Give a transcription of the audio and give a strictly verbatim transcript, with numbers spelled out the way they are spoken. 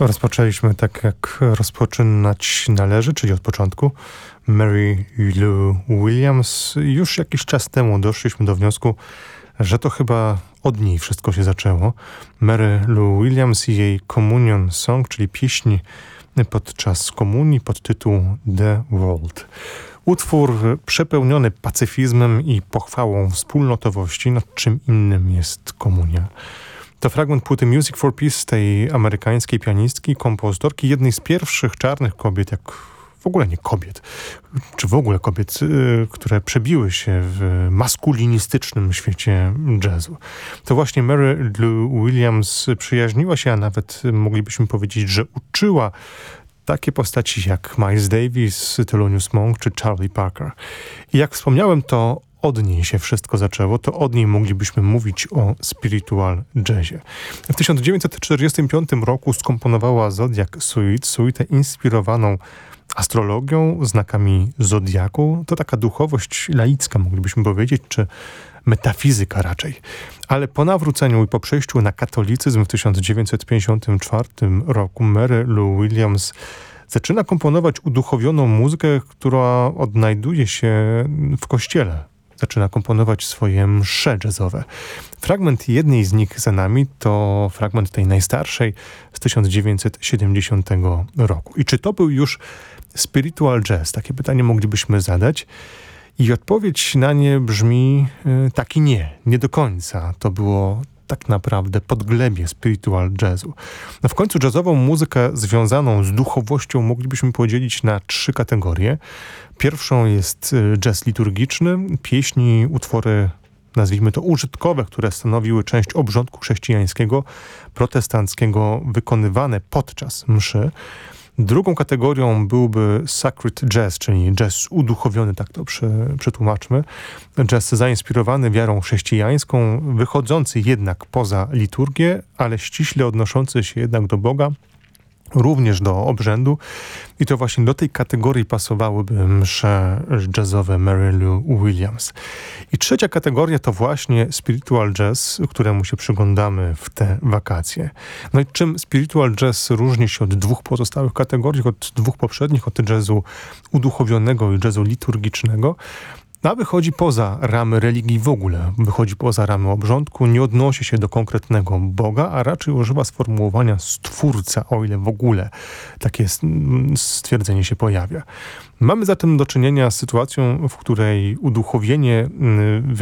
Rozpoczęliśmy tak, jak rozpoczynać należy, czyli od początku. Mary Lou Williams. Już jakiś czas temu doszliśmy do wniosku, że to chyba od niej wszystko się zaczęło. Mary Lou Williams i jej Communion Song, czyli pieśń podczas komunii pod tytuł The World. Utwór przepełniony pacyfizmem i pochwałą wspólnotowości, nad czym innym jest komunia. To fragment płyty Music for Peace tej amerykańskiej pianistki, kompozytorki, jednej z pierwszych czarnych kobiet, jak w ogóle nie kobiet, czy w ogóle kobiet, y, które przebiły się w maskulinistycznym świecie jazzu. To właśnie Mary Lou Williams przyjaźniła się, a nawet moglibyśmy powiedzieć, że uczyła takie postaci jak Miles Davis, Thelonious Monk czy Charlie Parker. I jak wspomniałem, to od niej się wszystko zaczęło, to od niej moglibyśmy mówić o spiritual jazzie. W tysiąc dziewięćset czterdziestym piątym roku skomponowała Zodiac Suite, suitę inspirowaną astrologią, znakami zodiaku. To taka duchowość laicka, moglibyśmy powiedzieć, czy metafizyka raczej. Ale po nawróceniu i po przejściu na katolicyzm w tysiąc dziewięćset pięćdziesiątym czwartym roku Mary Lou Williams zaczyna komponować uduchowioną muzykę, która odnajduje się w kościele. Zaczyna komponować swoje msze jazzowe. Fragment jednej z nich za nami to fragment tej najstarszej z tysiąc dziewięćset siedemdziesiątego roku. I czy to był już spiritual jazz? Takie pytanie moglibyśmy zadać. I odpowiedź na nie brzmi yy, tak i nie. Nie do końca. To było tak naprawdę podglebie spiritual jazzu. No w końcu jazzową muzykę związaną z duchowością moglibyśmy podzielić na trzy kategorie. Pierwszą jest jazz liturgiczny, pieśni, utwory, nazwijmy to użytkowe, które stanowiły część obrządku chrześcijańskiego, protestanckiego, wykonywane podczas mszy. Drugą kategorią byłby sacred jazz, czyli jazz uduchowiony, tak to przetłumaczmy. Jazz zainspirowany wiarą chrześcijańską, wychodzący jednak poza liturgię, ale ściśle odnoszący się jednak do Boga, również do obrzędu. I to właśnie do tej kategorii pasowałyby msze jazzowe Mary Lou Williams. I trzecia kategoria to właśnie spiritual jazz, któremu się przyglądamy w te wakacje. No i czym spiritual jazz różni się od dwóch pozostałych kategorii, od dwóch poprzednich, od jazzu uduchowionego i jazzu liturgicznego? A wychodzi poza ramy religii w ogóle, wychodzi poza ramy obrządku, nie odnosi się do konkretnego Boga, a raczej używa sformułowania stwórca, o ile w ogóle takie stwierdzenie się pojawia. Mamy zatem do czynienia z sytuacją, w której uduchowienie